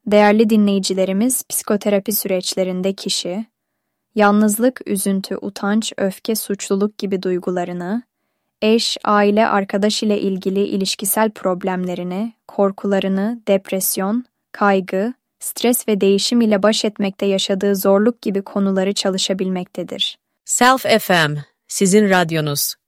Değerli dinleyicilerimiz, psikoterapi süreçlerinde kişi, yalnızlık, üzüntü, utanç, öfke, suçluluk gibi duygularını, eş, aile, arkadaş ile ilgili ilişkisel problemlerini, korkularını, depresyon, kaygı, stres ve değişim ile baş etmekte yaşadığı zorluk gibi konuları çalışabilmektedir. Self FM, sizin radyonuz.